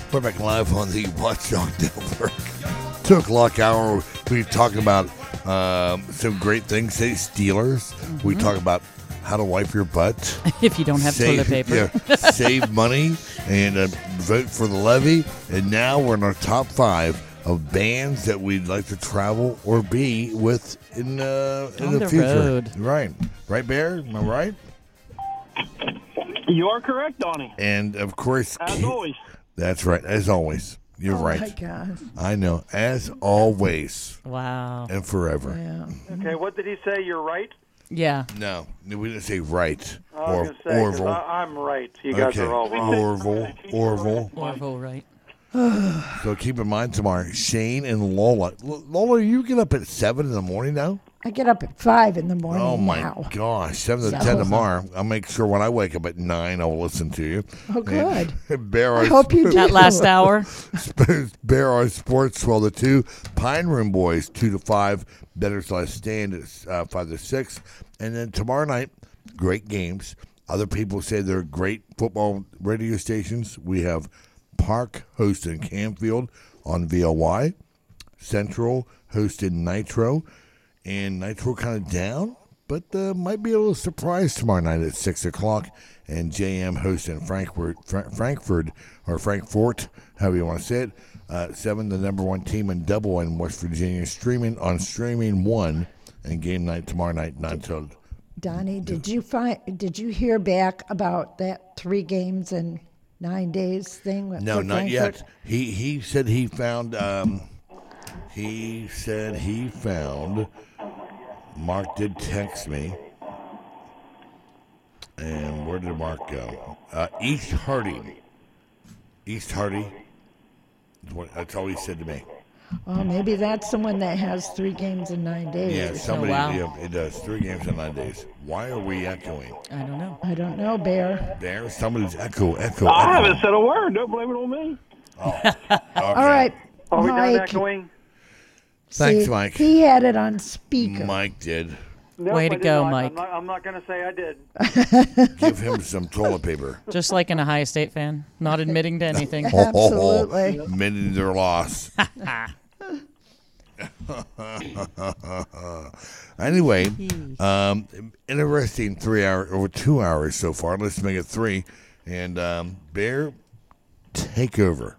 We're back live on the Watchdog Network. 2 o'clock hour. We're talking about some great things. Say Steelers. Mm-hmm. We talk about how to wipe your butt. If you don't have toilet paper. Yeah, save money and vote for the levy. And now we're in our top 5 of bands that we'd like to travel or be with in the future. Road. Right. Right, Bear? Am I right? You are correct, Donnie. And, of course... As always. That's right. As always. You're right. Oh, my God. I know. As always. Wow. And forever. Yeah. Okay, what did he say? You're right? Yeah. No, we didn't say right. I was gonna say, 'cause I'm right. You guys are all wrong. Orville, right. So keep in mind tomorrow, Shane and Lola. Lola, you get up at 7 in the morning now? I get up at 5 in the morning Oh, my now. gosh. 7 to 10 tomorrow. I'll make sure when I wake up at 9, I'll listen to you. Oh, good. Bear I hope you do. That last hour. Bear our Sports 12 to 2. Pine Room Boys 2 to 5. Better's Last Stand at 5 to 6. And then tomorrow night, great games. Other people say they're great football radio stations. We have Park hosting Canfield on VLY. Central hosting Nitro. And Nitro kind of down, but might be a little surprise tomorrow night at 6 o'clock. And JM hosting Frankfurt, however you want to say it. 7, the number 1 team in Double in West Virginia, streaming on Streaming 1, and game night tomorrow night, 9 till. Donnie, did you hear back about that 3 games in 9 days thing? No, not yet. He said he found. He said he found. Mark did text me. And where did Mark go? East Hardy. East Hardy. That's all he said to me. Oh, maybe that's the one that has 3 games in 9 days. Yeah, somebody. wow. Yeah, it does 3 games in 9 days. Why are we echoing? I don't know. I don't know, Bear. There, somebody's echo. I haven't said a word. Don't blame it on me. Okay. All right, Are we done Mike. echoing? Thanks, See, Mike. He had it on speaker. Mike did. Nope, Way to I did go, not. Mike. I'm not going to say I did. Give him some toilet paper. Just like an Ohio State fan, not admitting to anything. Absolutely. Admitting their loss. Anyway, interesting 3 hour or 2 hours so far. Let's make it 3. And Bear, take over.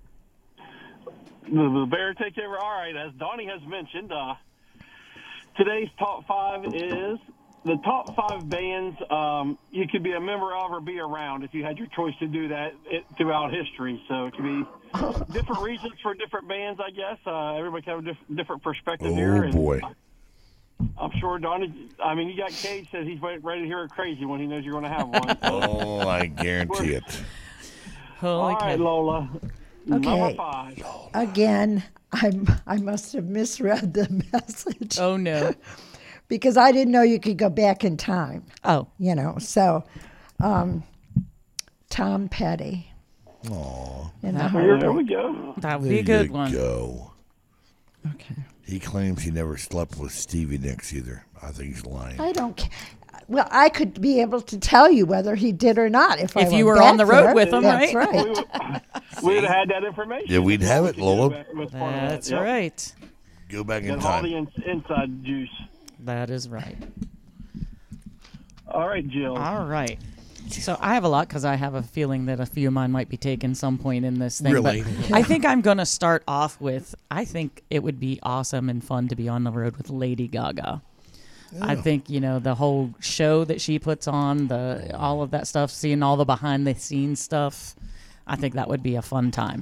The Bear takeover. All right, as Donnie has mentioned, today's top 5 is the top 5 bands you could be a member of or be around if you had your choice to do that throughout history. So it could be different reasons for different bands, I guess. Everybody can have a different perspective here. Oh, boy. I'm sure Donnie, you got Cage says he's ready to hear it crazy when he knows you're going to have one. Oh, I guarantee it. Holy All right, cow. Lola. Number Okay. 5. Again, I must have misread the message. Oh, no. Because I didn't know you could go back in time. Oh. So Tom Petty. Aw. There we go. That would be a good one. Go. Okay. He claims he never slept with Stevie Nicks either. I think he's lying. I don't care. Well, I could be able to tell you whether he did or not if If you went were on back the road there. with him, That's right? We'd have had that information. Yeah, we'd have it, Lola. That's right. Go back in Got all the time. inside juice. That is right. All right, Jill. All right. So I have a lot because I have a feeling that a few of mine might be taken some point in this thing. Really? But I think I'm going to start off with, I think it would be awesome and fun to be on the road with Lady Gaga. I think, the whole show that she puts on, all of that stuff, seeing all the behind-the-scenes stuff, I think that would be a fun time.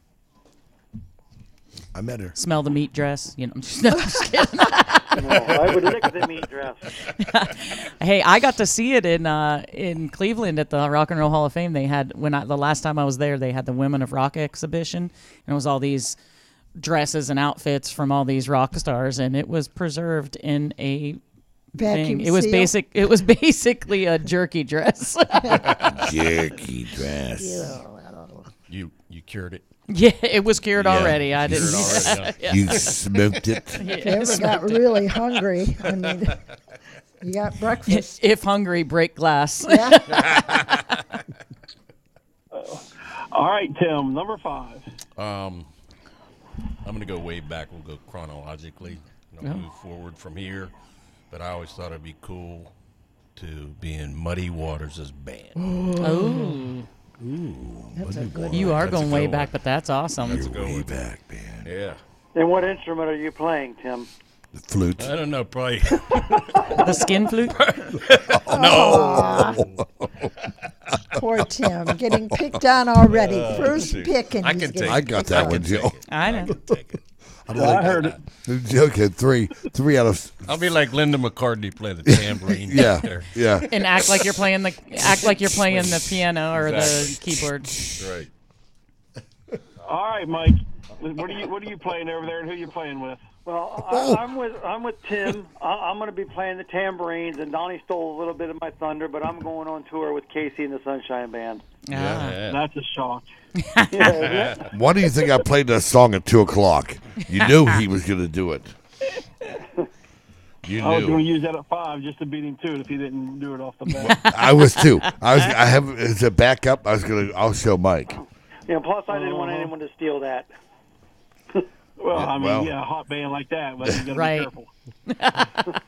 I met her. Smell the meat dress. I'm just kidding. I would lick the meat dress. Hey, I got to see it in Cleveland at the Rock and Roll Hall of Fame. They had the last time I was there, they had the Women of Rock exhibition, and it was all these dresses and outfits from all these rock stars, and it was preserved in a Vacuum thing. It was seal. It was basically a jerky dress. Jerky dress. You cured it. Yeah, it was cured Yeah, already. I Cured didn't. already, yeah. You smoked it. If you ever got really hungry, you got breakfast. If hungry, break glass. All right, Tim, number 5. I'm going to go way back. We'll go chronologically. Move forward from here. But I always thought it'd be cool to be in Muddy Waters' band. Oh, That's a good you are That's a going good way one. back, but that's awesome. That's a good Way one. back, man. Yeah. And what instrument are you playing, Tim? The flute. I don't know, probably. The skin flute. Poor Tim, getting picked on already. First pick, and I he's can getting take I got that one, Joe. I know. I heard it. Joe had three out of. I'll be like Linda McCartney playing the tambourine. Yeah, There. yeah. And act like you're playing the piano or the keyboard. Right. All right, Mike. What are you playing over there, and who you playing with? Well, I'm with Tim. I'm going to be playing the tambourines, and Donnie stole a little bit of my thunder, but I'm going on tour with Casey and the Sunshine Band. Yeah. That's a shock. Why do you think I played that song at 2:00? You knew he was going to do it. You I was going to knew. use that at 5 just to beat him to it if he didn't do it off the bat. I was too. I have as a backup. I'll show Mike. Plus I didn't want anyone to steal that. Well, I mean, well. yeah, a hot band like that, but you got to Right. be careful.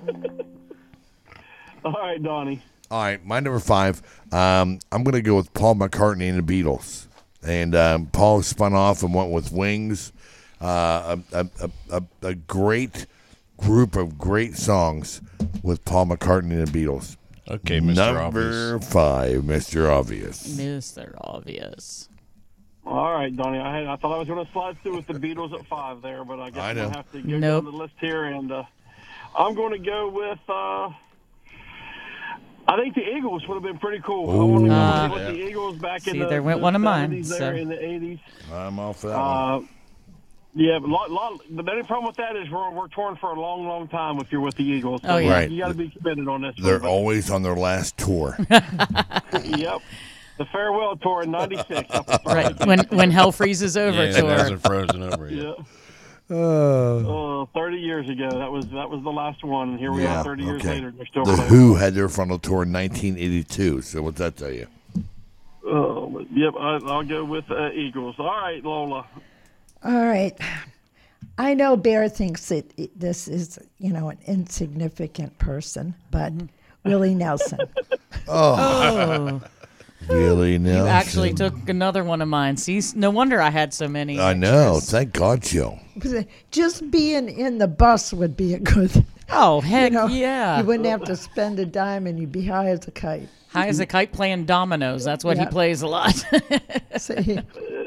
All right, Donnie. All right, my number 5. I'm going to go with Paul McCartney and the Beatles, and Paul spun off and went with Wings. A great group of great songs with Paul McCartney and the Beatles. Okay, Mr. Number Obvious. 5, Mr. Obvious. Mr. Obvious. All right, Donnie. I thought I was going to slide through with the Beatles at 5 there, but I guess I I'm know. going to have to go Nope. down the list here, and I'm going to go with. I think the Eagles would have been pretty cool. I want to go with the Eagles back in See, the there went the one of mine, 70s there so. in the 80s. I'm off that one. Yeah, but the only problem with that is we're torn for a long, long time if you're with the Eagles. So Oh, yeah. Right. You got to be committed on this. They're one. always on their last tour. Yep. The farewell tour in '96. Right. When hell freezes over Yeah, it tour. hasn't frozen over yet. Yeah. 30 years ago. That was the last one. And here we Yeah, are 30 years okay. later. They're still The playing. Who had their frontal tour in 1982. So what's that tell you? Yep, I'll go with Eagles. All right, Lola. All right. I know Bear thinks this is, an insignificant person, but Willie Nelson. Oh, Willie Nelson. you actually took another one of mine. See, no wonder I had so many. I know. extras. Thank God, Joe. Just being in the bus would be a good. Oh, heck yeah. You wouldn't have to spend a dime, and you'd be high as a kite. High as a kite playing dominoes. That's what he Yeah. plays a lot. See,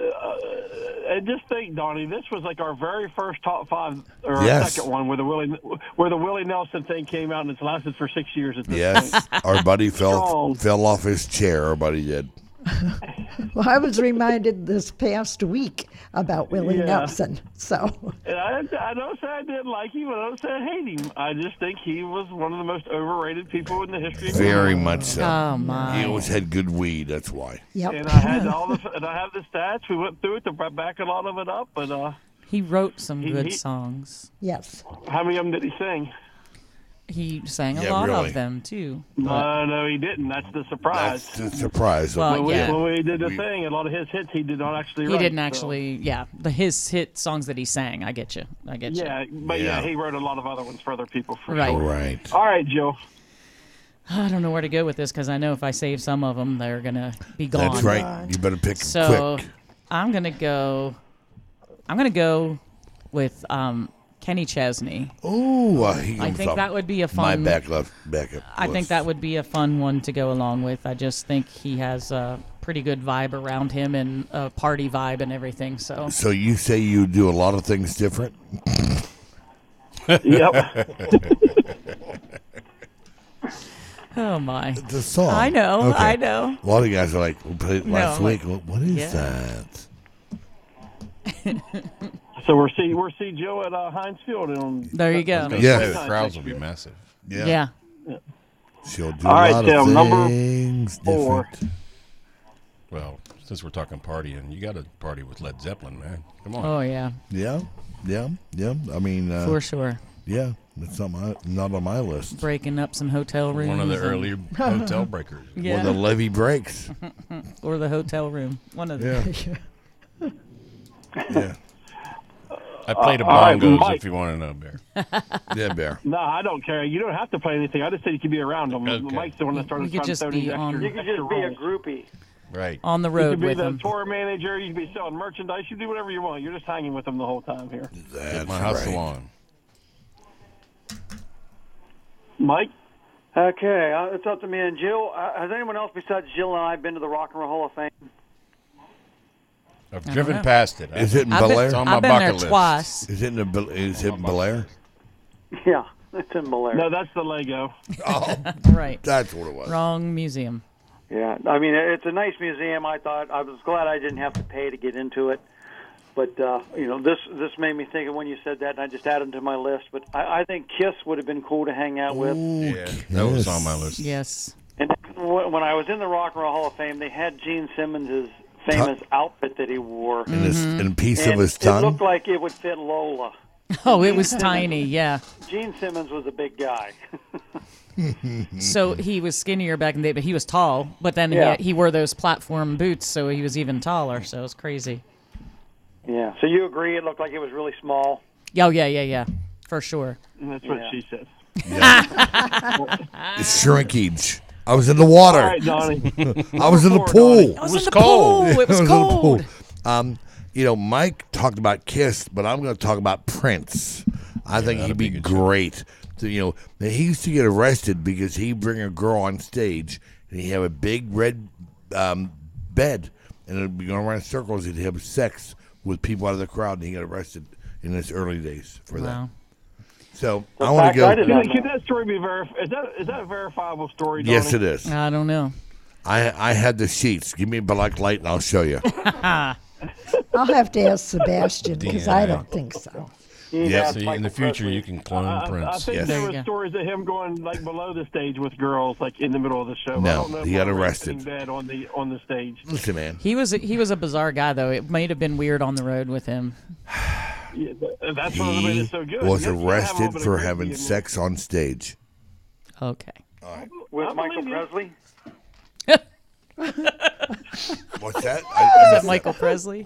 And just think, Donnie, this was like our very first top 5 or Yes. second one where the Willie Nelson thing came out, and it's lasted for 6 years at this Yes. point. Our buddy Strong. fell off his chair. Our buddy did. well, I was reminded this past week about Willie Yeah. Nelson. So, And I don't say I didn't like him, and I don't say I hate him. I just think he was one of the most overrated people in the history of Very music. much so. Oh, my. He always had good weed. That's why. yep. And I had and I have the stats. We went through it to back a lot of it up. But He wrote some good he- songs. Yes. how many of them did he sing? He sang a Yeah, lot really. of them, too. No, he didn't. That's the surprise. That's the surprise. Well, when, yeah. we did the We- thing, a lot of his hits he did not actually He write. didn't so- actually, his hit songs that he sang. I get you. Yeah, but Yeah. he wrote a lot of other ones for other people. For Right. sure. Right. All right, Joe. I don't know where to go with this because I know if I save some of them, they're going to be gone. That's right. You better pick 'em So quick. I'm going to go with Kenny Chesney. Oh, I think that would be a my fun. backup. I think that would be a fun one to go along with. I just think he has a pretty good vibe around him and a party vibe and everything. So So you say you do a lot of things different? Yep. oh my, The song. I know, Okay. I know. A lot of guys are like, we played it last No, week. What is yeah. that? So we're see Joe at Heinz Field. On, There you go. Yeah. The crowds will be massive. Yeah. She'll do All a right, lot Tim, of number things 4. different. Well, since we're talking partying, you got to party with Led Zeppelin, man. Come on. Oh yeah, Yeah. I mean, for sure. Yeah, that's not on my list. Breaking up some hotel rooms. One of the and- earlier hotel breakers. Yeah. When the levee breaks. Or the hotel room. One of them. Yeah. Yeah. I played the all right, bongos Mike. if you want to know, Bear. Yeah, Bear. No, I don't care. You don't have to play anything. I just said you could be around them. Okay. Mike's the one that started You could trying to just throw be these on- extra, You could just extra be a roles. groupie. Right. On the You road could be with the them. tour manager. You could be selling merchandise. You can do whatever you want. You're just hanging with them the whole time here. That's Get my house right. salon. Mike? Okay, it's up to me and Jill. Has anyone else besides Jill and I been to the Rock and Roll Hall of Fame? I've don't driven know. past it. Is it in I've Bel been, Air? It's on my I've been there bucket list. twice. Is it in Bel Air? Yeah, it's in Bel Air. No, that's the Lego. Oh, Right. that's what it was. Wrong museum. Yeah, I mean, it's a nice museum. I was glad I didn't have to pay to get into it. But, this made me think of when you said that, and I just added it to my list. But I think Kiss would have been cool to hang out with. Yeah, that was on my list. Yes. And when I was in the Rock and Roll Hall of Fame, they had Gene Simmons' famous outfit that he wore. And a piece And of his it tongue. looked like it would fit Lola. Oh, it was tiny. Yeah. Gene Simmons was a big guy. So he was skinnier back in the day, but he was tall. But then Yeah. he wore those platform boots, so he was even taller. So it was crazy. Yeah. So you agree it looked like it was really small? Oh, yeah. For sure. And that's what Yeah. she says. It's shrinkage. I was in the water. All right, Donnie. I was in the Poor pool. I was was in the cold. pool. It was I in the cold. pool. Mike talked about Kiss, but I'm going to talk about Prince. I think he'd that'd be be a good show. great. So, he used to get arrested because he'd bring a girl on stage and he'd have a big red bed and it'd be going around in circles. He'd have sex with people out of the crowd and he got arrested in his early days for that. Wow. So The I want fact to I go. didn't Can that story be verified? Is that a verifiable story, Donnie? Yes, it is. I don't know. I had the sheets. Give me a black light and I'll show you. I'll have to ask Sebastian because I DNA. don't think so. Yeah, See, in the future, you can clone I Prince. think Yes. there There were you go. stories of him going like below the stage with girls, like in the middle of the show. No, I don't know if he got my arrested. sitting Bed on the stage. Listen, man. He was a bizarre guy, though. It might have been weird on the road with him. Yeah, that's what made He it so good. was You have to have a little arrested bit of for gravity having in there. sex on stage. Okay. With I Michael believe you. Presley. What's that? Is that Michael Presley?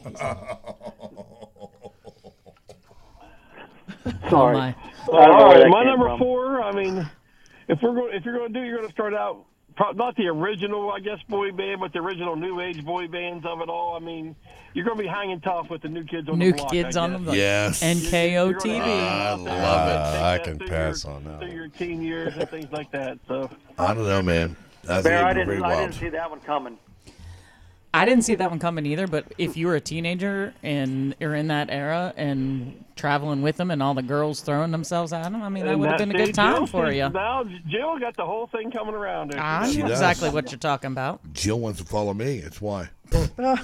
Sorry. Oh, my. I don't know All where right, that my came number from. 4. I mean, if you're going to start out not the original, I guess, boy band, but the original new age boy bands of it all. I mean, you're going to be hanging tough with the new kids on New the block. Kids I on the guess. block. Yes. NKOTB. I love it. I Take can that pass on that through one. your teen years and things like that. So I don't know, man. That's Bear, I pretty didn't wild. see that one coming. I didn't see that one coming either, but if you were a teenager and you're in that era and traveling with them and all the girls throwing themselves at them, I mean, that would have been a good time for you. Now Jill got the whole thing coming around. I She know does. exactly what you're talking about. Jill wants to follow me. That's why. Right.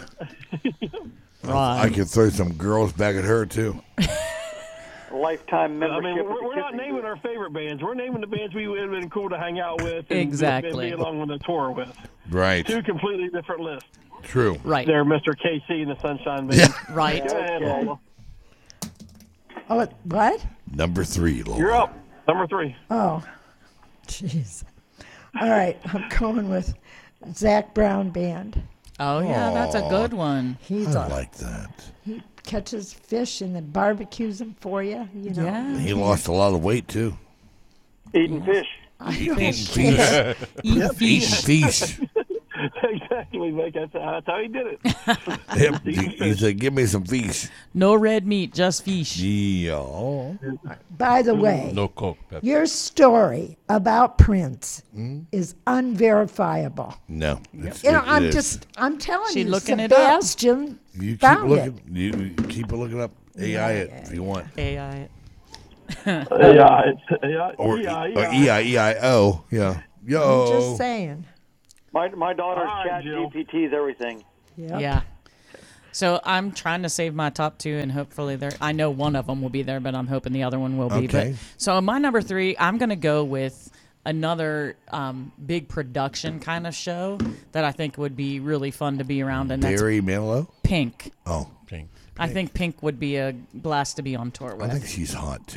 I can throw some girls back at her, too. Lifetime I membership. mean, with the we're not Kissing naming Booth. our favorite bands. We're naming the bands we would have been cool to hang out with. And, Exactly. And be along on the tour with. Right. 2 completely different lists. True. Right. There, Mr. KC and the Sunshine Band. Yeah. Right. Go ahead, Okay. Lola. Oh, what? Number 3, Lola. You're up. Number 3. Oh, jeez. All right, I'm going with Zach Brown Band. Oh, yeah, that's a good one. He's I a, like that. he catches fish and then barbecues them for you. You know. Yeah. He lost a lot of weight, too. Eating fish. Eating fish. Eat Eating fish. fish. Exactly, Mike. That's how he did it. Yep. He said, give me some fish. No red meat, just fish. Yeah. By the way, No Coke. Pepsi. your story about Prince is unverifiable. No. It's, You know, it is. I'm telling She you, looking it up. Sebastian You keep found it. looking. You keep looking up AI it if you want. AI. Yeah, it's Or yeah. EIEIO. Yeah. Yo. I'm just saying. My daughter's All right, chat Jill. GPT's everything. Yep. Yeah. So I'm trying to save my top 2, and hopefully I know one of them will be there, but I'm hoping the other one will be. Okay. But, so my number 3, I'm going to go with another big production kind of show that I think would be really fun to be around, and that's Barry Manilow. Pink. Oh, Pink. I think Pink would be a blast to be on tour I with. think she's hot too.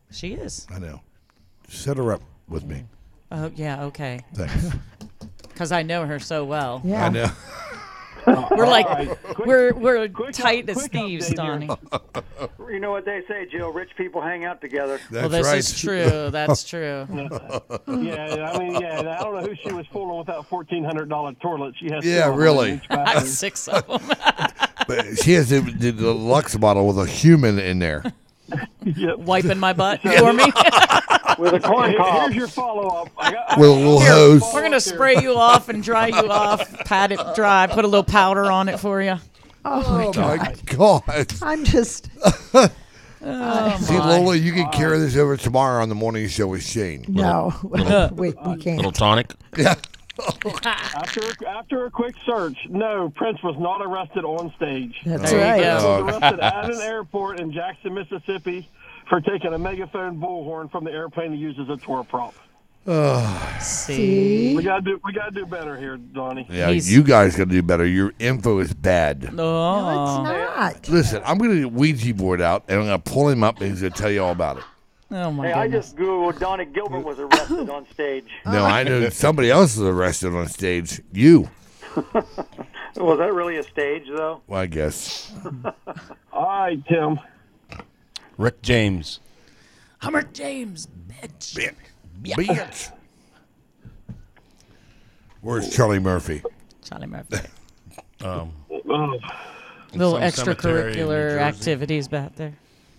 She is. I know. Set her up with me. Oh yeah, okay. Thanks. Because I know her so well. Yeah. I know. We're like right. we're quick tight as quick thieves, update Donnie. You know what they say, Joe? Rich people hang out together. That's Well, this right. is true. That's true. Yeah, I mean, yeah, I don't know who she was fooling with that $1,400 toilet. She has Yeah, two of them really. in each I have bathroom. 6 of them. But she has the Lux bottle with a human in there. Yep. Wiping my butt for me. With a corn cob. Here's your follow-up. With a little hose. We're gonna spray you off and dry you off, pat it dry, put a little powder on it for you. Oh, Oh my God. I'm just. See, Lola, you can carry this over tomorrow on the morning show with Shane. No, we Little can't. tonic. Yeah. After a quick search, no, Prince was not arrested on stage. That's There you right. go. He was arrested at an airport in Jackson, Mississippi, for taking a megaphone bullhorn from the airplane to use as a tour prop. See. We gotta do better here, Donnie. Yeah, He's- you guys got to do better. Your info is bad. No, it's Oh, not. Listen, I'm going to get Ouija board out, and I'm going to pull him up, and he's going to tell you all about it. oh my Hey, I goodness. just Googled Donnie Gilbert was arrested on stage. No, I know somebody else is arrested on stage. You. Was that really a stage, though? Well, I guess. All right, Tim. Rick James. Hummer James, bitch. Bitch. Where's Charlie Murphy? Charlie Murphy. Oh, Little some cemetery in New extracurricular Jersey. activities back there.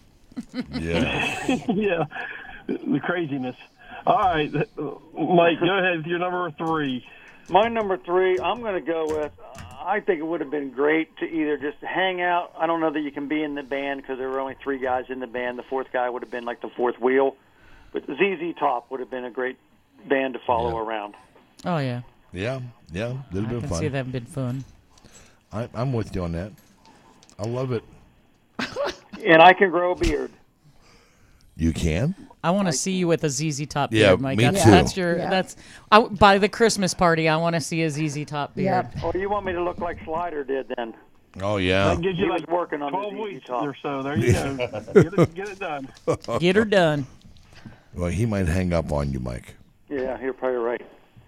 Yeah. yeah, the craziness. All right, Mike, go ahead with your number 3. My number 3, I'm going to go with, I think it would have been great to either just hang out. I don't know that you can be in the band because there were only 3 guys in the band. The 4th guy would have been like the 4th wheel. But ZZ Top would have been a great band to follow around. Oh yeah, Yeah. Yeah. That'd I have been can fun. see that been fun. I'm with you on that. I love it. And I can grow a beard. You can? I want to see you with a ZZ Top Yeah, beard, Mike. me that's, too. That's your. Yeah. That's by the Christmas party. I want to see a ZZ Top beard. Yep. Or you want me to look like Slider did then? Oh, yeah. That gives you He was like working on 12 the ZZ weeks Top. or so. There you go. Get it done. Get her done. Well, he might hang up on you, Mike. Yeah, you're probably right.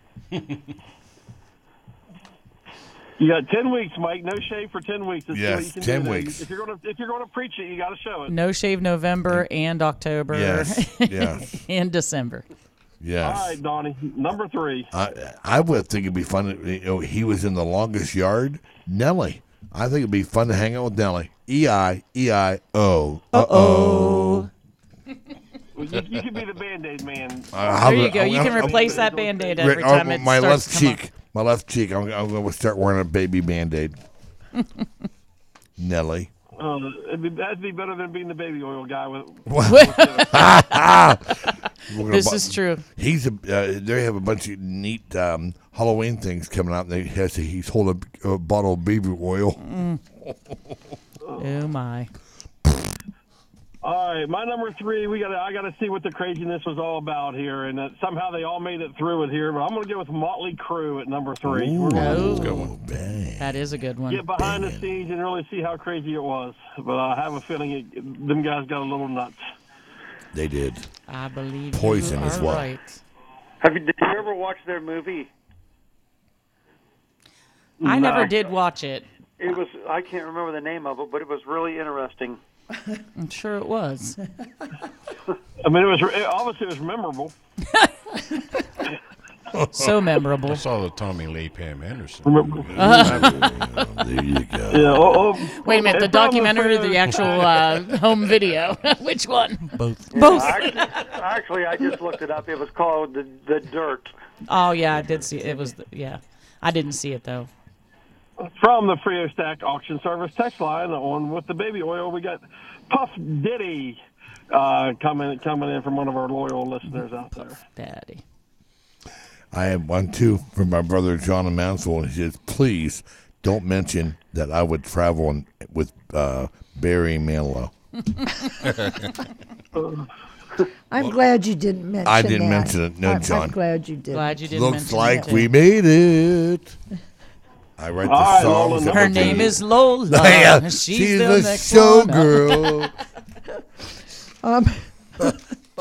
You got 10 weeks, Mike. No shave for 10 weeks. Let's see Yes, what you can 10 do there. weeks. If you're gonna preach it, you got to show it. No shave November and October. Yes. Yes. and December. Yes. All right, Donnie. Number 3. I would think it'd be fun. He was in the longest yard. Nelly. I think it'd be fun to hang out with Nelly. E-I-E-I-O. Uh-oh. You can be the Band-Aid man. There you go. You can replace that Band-Aid every time it my starts left to come up. cheek. My left cheek. I'm going to start wearing a baby Band-Aid. Nelly. That'd be better than being the baby oil guy. This is true. They have a bunch of neat Halloween things coming out. And he's holding a bottle of baby oil. Oh my. All right, my number 3. I gotta see what the craziness was all about here, and somehow they all made it through it here. But I'm gonna go with Motley Crue at number 3. We're gonna Oh, that is a good one. get behind the scenes and really see how crazy it was. But I have a feeling them guys got a little nuts. They did. I believe Poison you as are well. right. Did you ever watch their movie? I never did watch it. It was, I can't remember the name of it, but it was really interesting. I'm sure it was. I mean, obviously it was memorable. So memorable. I saw the Tommy Lee Pam Anderson. Remember? There you go. Yeah. Wait a minute, the it's almost documentary or the fair. actual home video? Which one? Both. Both. Actually, I just looked it up. It was called The Dirt. Oh yeah, I did see it. It was I didn't see it though. From the Frio Stack Auction Service text line on with the baby oil, we got Puff Diddy coming in from one of our loyal listeners out there. Daddy. I have one, too, from my brother John in Mansfield. He says, please don't mention that I would travel with Barry Manilow. I'm glad you didn't mention I didn't that. mention it. No, John. I'm glad you did. Glad you didn't Looks mention like that. we made it. I write the All right, songs. Lola, that Her we name do. is Lola. Yeah, She's she's the a next one up. showgirl.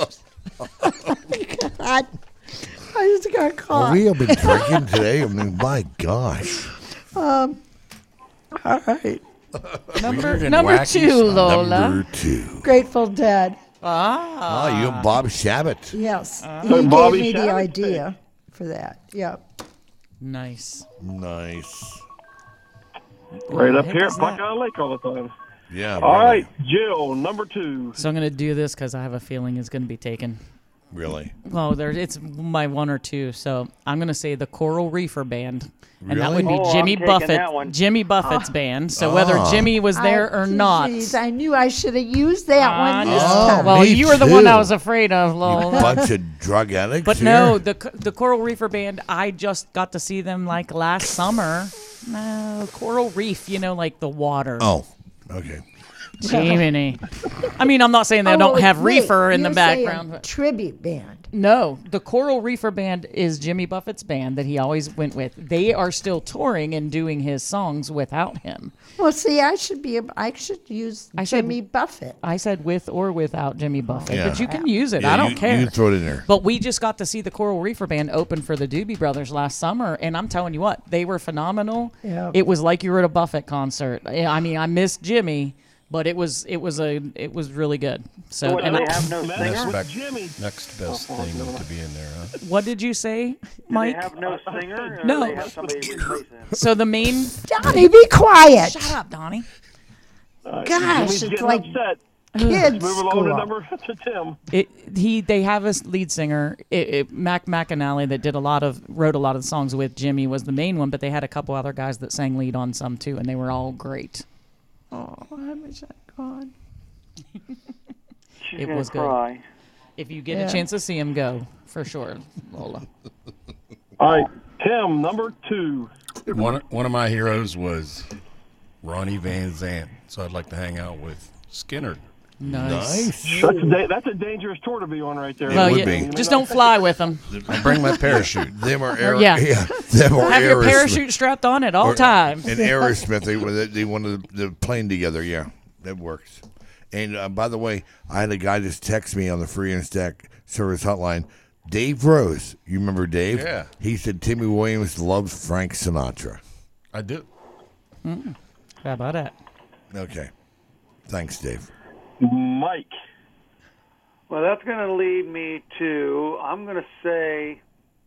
God. I just got Well, caught. we have been drinking today. I mean, my gosh. All right. Number and number wacky 2, stuff. Lola. Number 2. Grateful Dead. Oh, you and Bob Shabbat. Yes. He So gave Bobby me the Shabbat idea for that. Yep. Nice. Nice. Right up Heck here is at that? Buckeye Lake all the time. Yeah. All really. right, Jill, number 2. So I'm going to do this because I have a feeling it's going to be taken. Really? Well, it's my 1 or 2. So I'm going to say the Coral Reefer Band. And that Really? would be Oh, Jimmy I'm taking Buffett. that one. Jimmy Buffett's band. So whether Jimmy was there or not. Geez, I knew I should have used that one this Oh, time. Well, me you were the one I too. was afraid of, Lola. Bunch of drug addicts. But here. no, the Coral Reefer Band, I just got to see them like last summer. No, Coral Reef, like the water. Oh, okay. Jiminy. I mean, I'm not saying they don't have reefer in the you're background. saying But tribute band. no, the Coral Reefer Band is Jimmy Buffett's band that he always went with. They are still touring and doing his songs without him. Well, see, I should use I said- Jimmy Buffett. I said with or without Jimmy Buffett, Yeah. but you can use it. Yeah, I don't you, care. You throw it in there. But we just got to see the Coral Reefer Band open for the Doobie Brothers last summer, and I'm telling you what, they were phenomenal. Yeah. It was like you were at a Buffett concert. I mean, I missed Jimmy, but it was really good. So, What, do and they I- have no Next singer? with Jimmy. Next best thing to be in there, huh? what did you say, Do they Mike? have no singer? Or No. do they have somebody replace him? So the main. Donnie, be quiet. Shut up, Donnie. Gosh, Jimmy's it's getting like upset. kids Move along to school. number to Tim. They have a lead singer, Mac McAnally, that wrote a lot of the songs with Jimmy was the main one, but they had a couple other guys that sang lead on some too, and they were all great. Oh, I wish I'd gone. She's It gonna was good. cry. If you get Yeah. a chance to see him, go for sure, Lola. All right, Tim, number 2. One of my heroes was Ronnie Van Zant, so I'd like to hang out with Skinner. Nice. That's a dangerous tour to be on right there. It Well, would yeah, be. just don't fly with them. And bring my parachute. Them are Yeah. them are Have your Aerosmith. parachute strapped on at all times. And Aerosmith, they wanted the plane together. Yeah, that works. And by the way, I had a guy just text me on the free Instack service hotline. Dave Rose, you remember Dave? Yeah. He said Timmy Williams loves Frank Sinatra. I do. How about that? Okay, thanks, Dave. Mike. Well, that's going to lead me to, I'm going to say,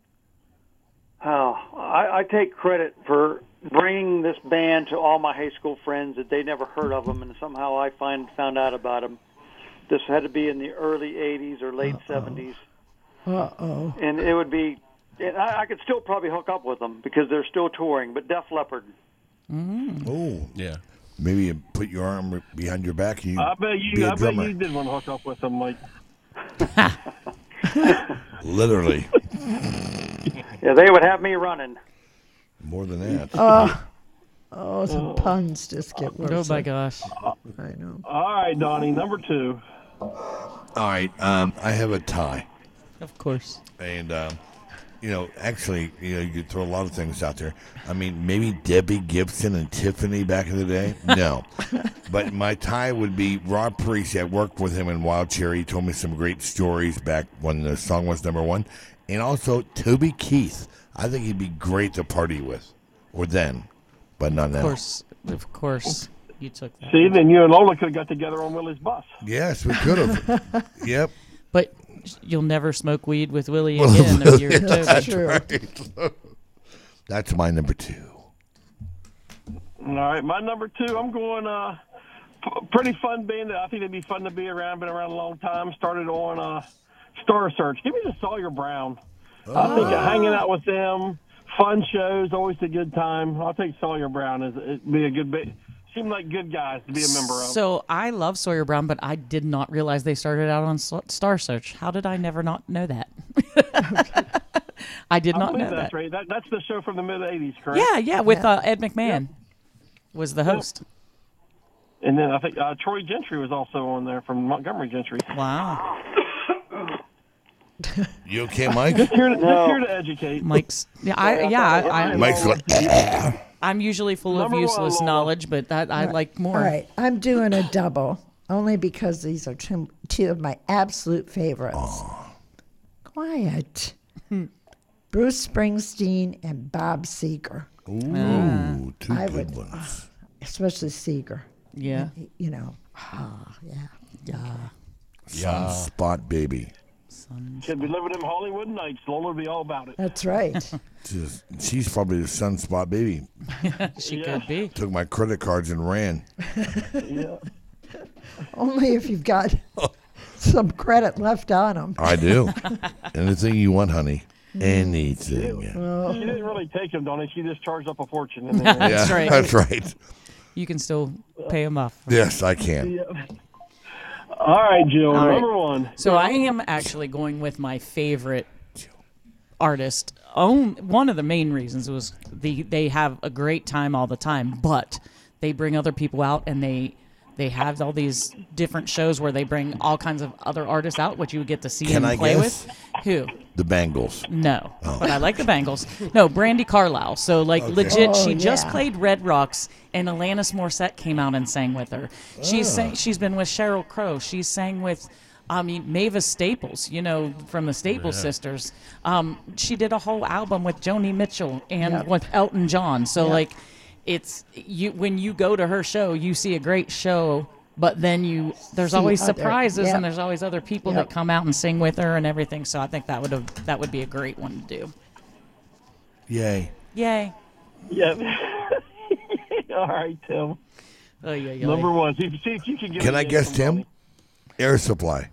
I take credit for bringing this band to all my high school friends that they never heard of them, and somehow I found out about them. This had to be in the early 80s or late 70s. Uh-oh. And it would be, and I could still probably hook up with them because they're still touring, but Def Leppard. Oh, Yeah. maybe you put your arm behind your back. And I bet be you. a I bet drummer. you did want to hook up with him, Mike. Literally, Yeah, they would have me running. more than that. Oh, the puns just get worse. Oh my gosh. I know. All right, Donnie, number 2. All right, I have a tie. Of course. And, actually, you could throw a lot of things out there. I mean, maybe Debbie Gibson and Tiffany back in the day. No. But my tie would be Rob Parisi. I worked with him in Wild Cherry. He told me some great stories back when the song was number 1. And also Toby Keith. I think he'd be great to party with. Or then. But not now. Of course. You took that. See, then you and Lola could have got together on Willie's bus. Yes, we could have. Yep. But you'll never smoke weed with Willie again if you're Toby. True. That's my number 2. All right, my number 2, I'm going pretty fun band. I think it'd be fun to be around. Been around a long time. Started on Star Search. Give me the Sawyer Brown. I think hanging out with them, fun shows, always a good time. I'll take Sawyer Brown as it'd be a good band. Seem like good guys to be a member of. So I love Sawyer Brown, but I did not realize they started out on Star Search. How did I never not know that? I did I not believe know that's that. right. That's the show from the mid '80s, correct? Yeah, with Ed McMahon was the host. And then I think Troy Gentry was also on there from Montgomery Gentry. Wow. You okay, Mike? Just here to educate. Mike's Mike's like, I'm usually full of Number 1, useless Lola. knowledge, but that I like more. All right, I'm doing a double, only because these are two of my absolute favorites. quiet. Bruce Springsteen and Bob Seger, Ooh, two I good would- ones. especially Seger. Yeah. You know, yeah. Sunspot baby. Should be living in Hollywood nights. Lola would be all about it. That's right. She's probably the Sunspot baby. She Yeah. could be. Took my credit cards and ran. Yeah. Only if you've got some credit left on them. I do. Anything you want, honey. Anything. She didn't really take them, Donnie. She just charged up a fortune. And That's right. That's right. You can still pay them off. Yes, I can. All right, Jill. All right. Number one. So I am actually going with my favorite artist. One of the main reasons was they have a great time all the time, but they bring other people out and they have all these different shows where they bring all kinds of other artists out, which you would get to see Can and I play guess? with. Who? The Bangles. No, but I like the Bangles. No, Brandy Carlisle. So legit, Oh, she just yeah. played Red Rocks, and Alanis Morissette came out and sang with her. She's been with Sheryl Crow. She's sang with, Mavis Staples. From the Staples sisters. She did a whole album with Joni Mitchell and Yep. with Elton John. So Yep. it's when you go to her show, you see a great show. But then there's See always other- surprises, yep. and there's always other people Yep. that come out and sing with her and everything. So I think that would be a great one to do. Yay. Yay! Yeah. All right, Tim. Oh yeah. Number one. See if you can get. Can it I in guess, from Tim? Donnie. Air Supply.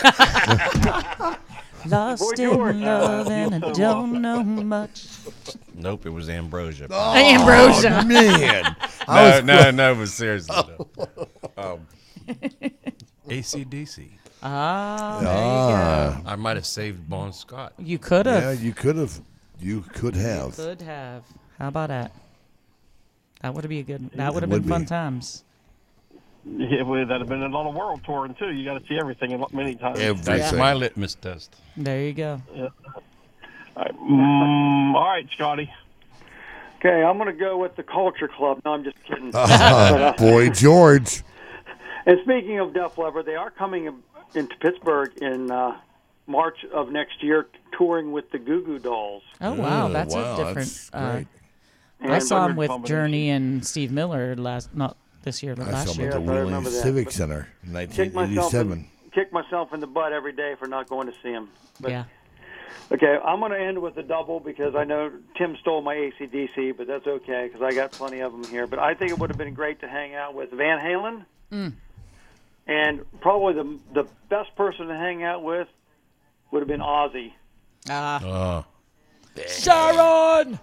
Lost Boy, in George. love and I don't know much. Nope, it was Ambrosia. Ambrosia. Oh, man. No, but seriously. No. ACDC. Ah, there you go. I might have saved Bon Scott. You could have. Yeah, you could have. You could have. Could have. How about that? That would be a good. That would have would been fun be. times. Yeah, well, that'd have been a lot of world touring too. You got to see everything many times. That's Everything. my litmus test. There you go. All right, all right, Scotty. Okay, I'm going to go with the Culture Club. No, I'm just kidding. Boy George. And speaking of Def Leppard, they are coming into Pittsburgh in March of next year, touring with the Goo Goo Dolls. Oh wow, that's wow, a different. that's great. I And saw him weird with combination. Journey and Steve Miller not this year, but I saw last him year. at the Yes, I remember Wheeling that, Civic but Center in kick 1987. myself in the butt every day for not going to see him. But, Yeah. Okay, I'm going to end with a double because I know Tim stole my AC/DC, but that's okay because I got plenty of them here. But I think it would have been great to hang out with Van Halen. And probably the best person to hang out with would have been Ozzy. Sharon.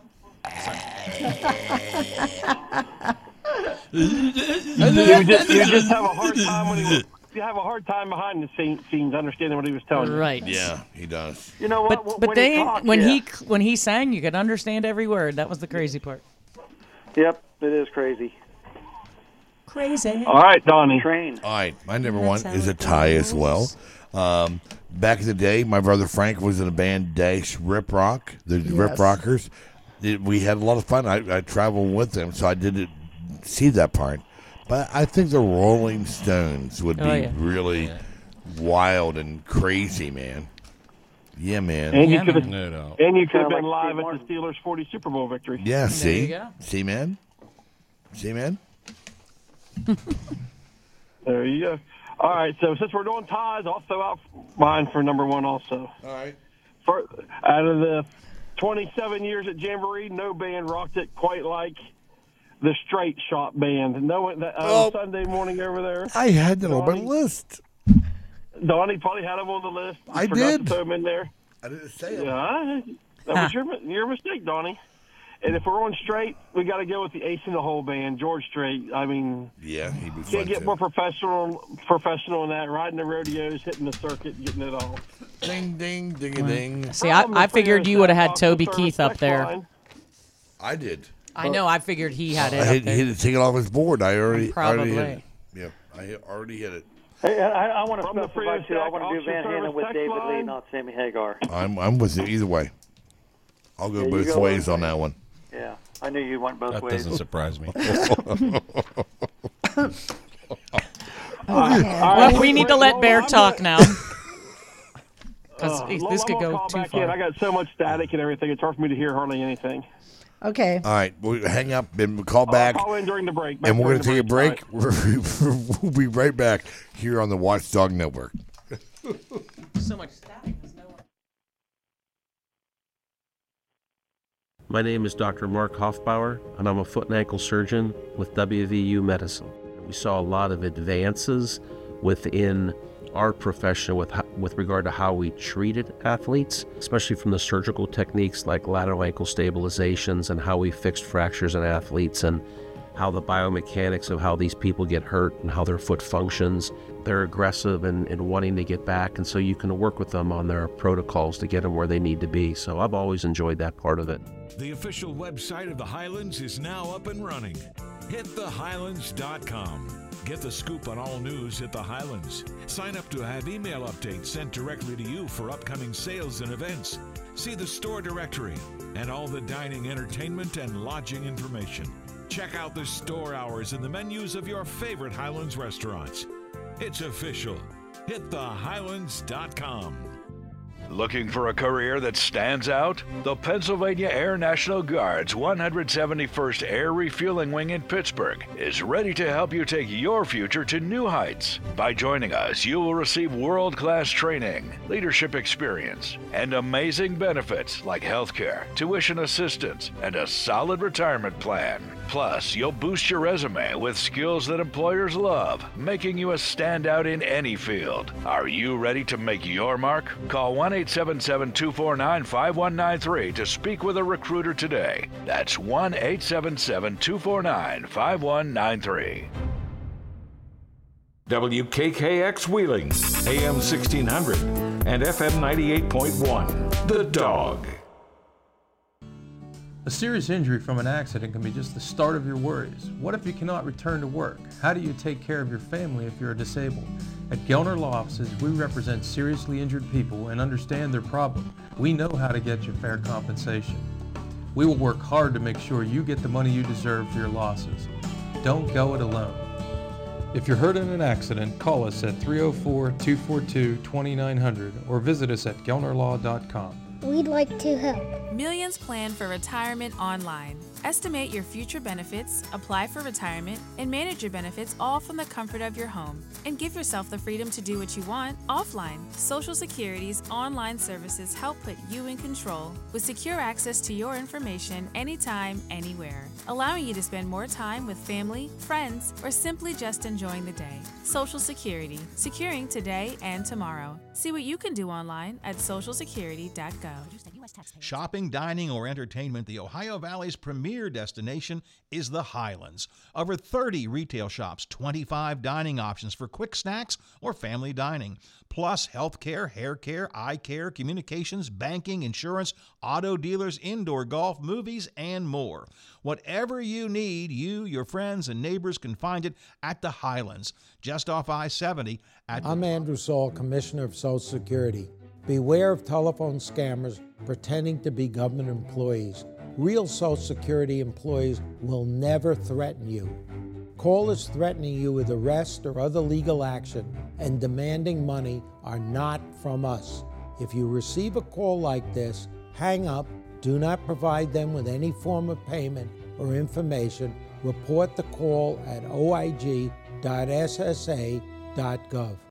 You just have a hard time when you have a hard time behind the scenes understanding what he was telling you. Right. Yeah, he does. You know what? But when they he talked, when yeah. he sang, you could understand every word. That was the crazy part. Yep, it is crazy. Crazy. All right, Donnie. Train. All right, my number one is a tie as well. Back in the day, my brother Frank was in a band, Dash Rip Rock, the Rip Yes. Rockers. We had a lot of fun. I traveled with them, so I didn't see that part. But I think the Rolling Stones would be Oh, yeah. really wild and crazy, man. Yeah, man. And you Yeah, could have man. No. and you could have Kinda been like live Steve at Martin. the Steelers' 40 Super Bowl victory. Yeah, see? you go. See, man? See, man? There you go. All right, so since we're doing ties, I'll throw out mine for number one also. All right. Out of the 27 years at Jamboree, no band rocked it quite like the Straight Shot Band. No, that Sunday morning over there. I had that on my Donnie. list. Donnie probably had them on the list. I Forgot did. to throw them in there. I didn't say it. Yeah, that was your mistake, Donnie. And if we're on Straight, we got to go with the Ace in the Hole Band, George Strait. I mean, Yeah, he'd be fun, can't get too. more professional than that. Riding the rodeos, hitting the circuit, getting it all. Ding, ding, ding-a-ding. See, I figured you would have had Toby Keith up there. Line. I did. I know. I figured he had it I up had there. to take it off his board. I already Probably. hit it. Yeah, I already hit it. Hey, I want to From the specify too. I want to do Auction Van Halen Service with text David Lee, line. not Sammy Hagar. I'm with you either way. I'll go Yeah, you both go ways both on that one. Yeah, I knew you went both That ways. doesn't surprise me. Well, we need to let Bear talk now. Because This could go call too back far. in. I got so much static and everything. It's hard for me to hear hardly anything. Okay. All right, we'll hang up and we'll call back. I'll call in during the break. And we're going to take a break. All right. We'll be right back here on the Watchdog Network. So much static. There's no one. My name is Dr. Mark Hoffbauer, and I'm a foot and ankle surgeon with WVU Medicine. We saw a lot of advances within our profession with regard to how we treated athletes, especially from the surgical techniques like lateral ankle stabilizations and how we fixed fractures in athletes and how the biomechanics of how these people get hurt and how their foot functions. They're aggressive and wanting to get back, and so you can work with them on their protocols to get them where they need to be. So I've always enjoyed that part of it. The official website of the Highlands is now up and running. HitTheHighlands.com. Get the scoop on all news at the Highlands. Sign up to have email updates sent directly to you for upcoming sales and events. See the store directory and all the dining, entertainment, and lodging information. Check out the store hours and the menus of your favorite Highlands restaurants. It's official. HitTheHighlands.com. Looking for a career that stands out? The Pennsylvania Air National Guard's 171st Air Refueling Wing in Pittsburgh is ready to help you take your future to new heights. By joining us, you will receive world-class training, leadership experience, and amazing benefits like healthcare, tuition assistance, and a solid retirement plan. Plus, you'll boost your resume with skills that employers love, making you a standout in any field. Are you ready to make your mark? Call 1-877-249-5193 to speak with a recruiter today. That's 1-877-249-5193. WKKX Wheeling, AM 1600 and FM 98.1. The Dog. A serious injury from an accident can be just the start of your worries. What if you cannot return to work? How do you take care of your family if you're disabled? At Gelner Law Offices, we represent seriously injured people and understand their problem. We know how to get you fair compensation. We will work hard to make sure you get the money you deserve for your losses. Don't go it alone. If you're hurt in an accident, call us at 304-242-2900 or visit us at gelnerlaw.com. We'd like to help. Millions plan for retirement online. Estimate your future benefits, apply for retirement, and manage your benefits all from the comfort of your home. And give yourself the freedom to do what you want offline. Social Security's online services help put you in control with secure access to your information anytime, anywhere, allowing you to spend more time with family, friends, or simply just enjoying the day. Social Security, securing today and tomorrow. See what you can do online at socialsecurity.gov. Shopping, dining, or entertainment, the Ohio Valley's premier destination is the Highlands. Over 30 retail shops, 25 dining options for quick snacks or family dining, plus healthcare, hair care, eye care, communications, banking, insurance, auto dealers, indoor golf, movies, and more. Whatever you need, you, your friends, and neighbors can find it at the Highlands, just off I-70. I'm Andrew Saul, Commissioner of Social Security. Beware of telephone scammers pretending to be government employees. Real Social Security employees will never threaten you. Callers threatening you with arrest or other legal action and demanding money are not from us. If you receive a call like this, hang up, do not provide them with any form of payment or information. Report the call at oig.ssa.gov.